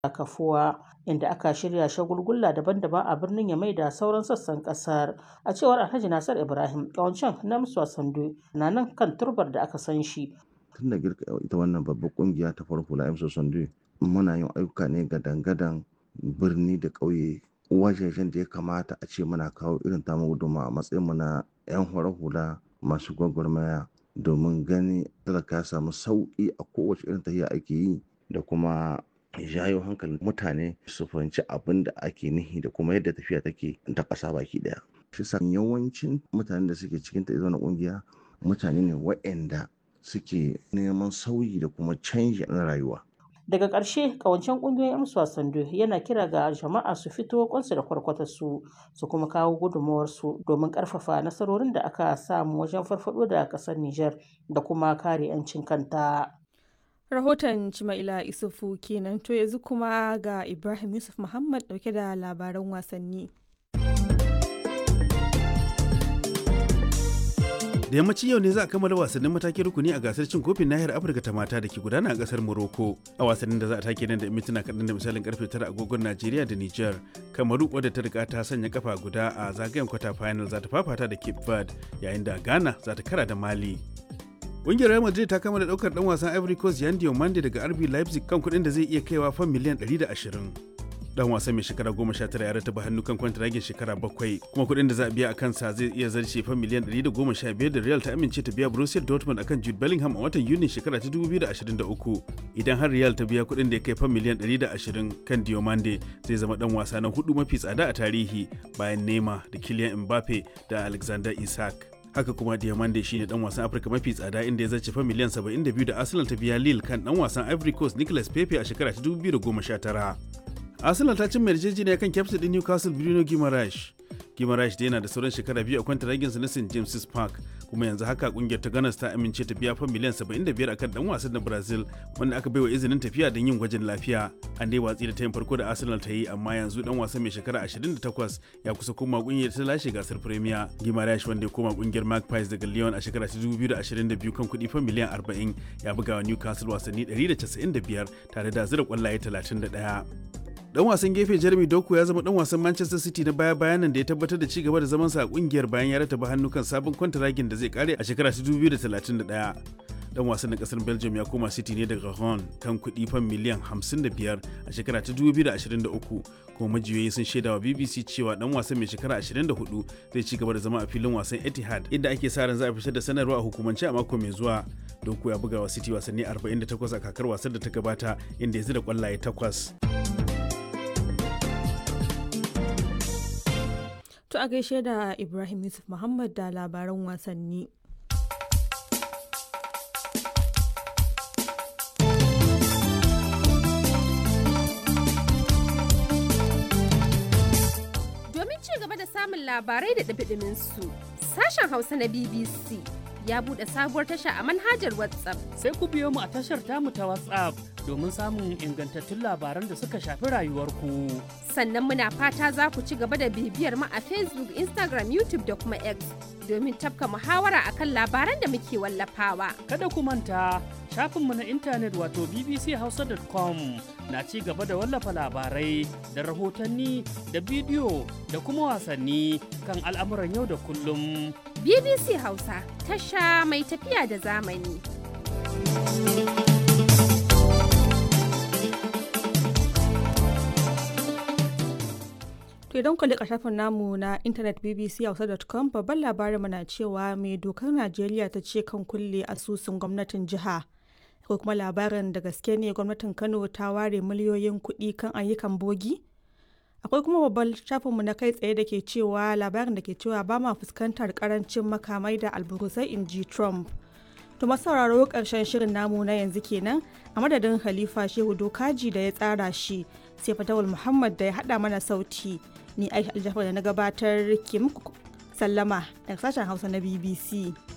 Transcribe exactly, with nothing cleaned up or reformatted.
kafuwa, inda aka shirya shagulgula daban-daban a birnin Yamai da sauran sassan ƙasar. A cewar Alhaji Nasir Ibrahim, ƙawancen na M S S N D na nan kan turbar da aka san shi. Tun da girka ita wannan babbar ƙungiya ta farar hula M S S N D, muna yin ayyuka ne gadan-gadan birni da ƙauye, wajejen da ya kamata a ce muna kawo irin tamu gudunmawa a matsayinmu na 'yan farar hula masu gwagwarmaya domin ganin talaka ya samu sauƙi a kowace irin tafiya ake yi, da kuma jayo hankalin mutane su fahimci abin da ake nihi da kuma yadda tafiya take ta ƙasa baki ɗaya. Shi sa yawancin mutanen da suke cikin ta na ƙungiya mutane ne waɗanda suke neman sauyi da kuma canji na rayuwa. Daga ƙarshe, ƙawancen ƙungiyoyin M S S N D yana kira ga jama'a su fito kwansu da kwarkwatarsu su kuma kawo gudunmawarsu domin ƙarfafa nasarorin da aka samu wajen farfaɗo da ƙasar Nijar da kuma kare 'yancin kanta. Rahoton Cima'ila Isufu kenan, to yanzu kuma ga Ibrahim Yusuf Muhammad ɗauke da labaran wasanni. Da yammacin yau ne za a kammala wasannin matakin rukuni a gasar cin kofin nahiyar Afirka ta mata da ke gudana a kasar Morocco. A wasannin da za a take nan da mintuna kaɗan da misalin karfe tara agogon Najeriya da Nijar, Kamaru wadda ta riga ta sanya kafa guda a zagayen kwata final za ta fafata da Cape Verde, yayin da Ghana za ta kara da Mali. Ƙungiyar Real Madrid ta kammala ɗaukar ɗan wasan Ivory Coast Yan Diomande daga R B Leipzig kan kuɗin da zai iya kaiwa fan miliyan ɗari da ashirin. Dan wasan mai shekara goma sha tara ya rataba hannu kan kwantiragin shekara bakwai, kuma kuɗin da za a biya a kansa zai iya zarce fan miliyan ɗari da goma sha biyar da Real ta amince ta biya Borussia Dortmund akan Jude Bellingham a watan Yuni shekara ta dubu biyu da ashirin da uku. Idan har Real ta biya kuɗin da ya kai fan miliyan ɗari da ashirin kan Diomande, zai zama dan wasa na hudu mafi tsada a tarihi bayan Neymar da Kylian Mbappe da Alexander Isak. Haka kuma Diomande shine dan wasan Afirka mafi tsada inda ya zarce fan miliyan saba'in da biyu da Arsenal ta biya Lille kan dan wasan Ivory Coast Nicolas Pepe a shekara ta dubu biyu da goma sha tara. Arsenal ta cimma yarjejeniya kan kyaftin din Newcastle Bruno Guimaraes. Guimaraes da yana da sauran shekara biyu a kwantaraginsa na Saint James's Park, kuma yanzu haka kungiyar ta Gunners ta amince ta biya fan miliyan saba'in da biyar akan dan wasan na Brazil wanda aka baiwa izinin tafiya don yin gwajin lafiya. An dai watsi da tayin farko da Arsenal ta yi, amma yanzu dan wasan mai shekara ashirin da takwas ya kusa koma kungiyar ta lashe gasar Premier. Guimaraes wanda ya koma kungiyar Magpies daga Lyon a shekara ta dubu biyu da ashirin da biyu kan kuɗi fan miliyan arba'in, ya buga wa Newcastle wasanni ɗari da casa'in da biyar tare da zira kwallaye talatin da ɗaya. Dan wasan gefe Jeremy Doku ya zama dan wasan Manchester City na baya-bayan nan da ya tabbatar da ci gaba da zamansa a kungiyar bayan ya rataba hannu kan sabon kwantaragin da zai kare a shekara ta dubu biyu da talatin da ɗaya. Dan wasan na kasar Belgium ya koma City ne daga Rouen kan kuɗi fan miliyan hamsin da biyar a shekara ta dubu biyu da ashirin da uku, kuma majiyoyi sun shaidawa B B C cewa dan wasan mai shekara ashirin da hudu zai ci gaba da zama a filin wasan Etihad, inda ake sa ran za a fitar da sanarwa a hukumance a mako mai zuwa. Doku ya buga wa City wasanni arba'in da takwas a kakar wasan da ta gabata, inda ya zira kwallaye takwas. To a gaishe da Ibrahim Yusuf Muhammad da labaran wasanni. Domin ci gaba da samun labarai da ɗumi su, sashen Hausa na B B C ya buɗe sabuwar tasha a manhajar WhatsApp. Sai ku biyo mu a tashar tamu ta WhatsApp domin samun ingantattun labaran da suka shafi rayuwarku. Sannan muna fata za ku ci gaba da bibiyar mu a Facebook, Instagram, YouTube da kuma X domin tafka muhawara akan labaran da muke wallafawa. Kada ku manta, shafinmu na intanet wato b b c hausa dot com na ci gaba da wallafa labarai da rahotanni da bidiyo da kuma wasanni kan al'amuran yau da kullum. B B C Hausa, tasha mai tafiya da zamani. To idan ku liƙa shafin namu na intanet b b c hausa dot com, babban labarin na cewa mai dokar Najeriya ta ce kan kulle asusun gwamnatin jiha. Ko kuma labarin da gaske ne gwamnatin Kano ta ware miliyoyin kuɗi kan ayyukan bogi? Akwai kuma babban shafinmu na kai tsaye da ke cewa labarin da ke cewa ba ma fuskantar karancin makamai da alburusai in ji Trump. To sauraro ƙarshen shirin namu na yanzu kenan, a madadin Khalifa Shehu Dokaji da ya tsara shi, sai Fatawul Muhammad da ya haɗa mana sauti. Ni Aisha Aljafar da na gabatar ke muku sallama daga sashen Hausa na B B C.